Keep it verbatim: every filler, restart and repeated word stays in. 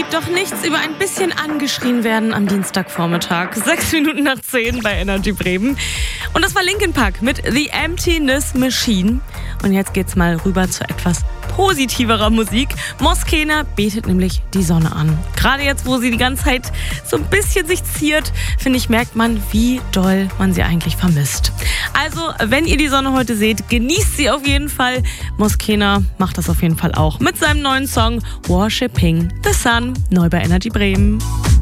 sagt doch nichts über ein bisschen angeschrien werden am Dienstagvormittag. Sechs Minuten nach zehn bei Energy Bremen. Und das war Linkin Park mit The Emptiness Machine. Und jetzt geht's mal rüber zu etwas positiverer Musik. Moskena betet nämlich die Sonne an. Gerade jetzt, wo sie die ganze Zeit so ein bisschen sich ziert, finde ich, merkt man, wie doll man sie eigentlich vermisst. Also, wenn ihr die Sonne heute seht, genießt sie auf jeden Fall. Moskena macht das auf jeden Fall auch mit seinem neuen Song Worshipping the Sun, neu bei Energy Bremen.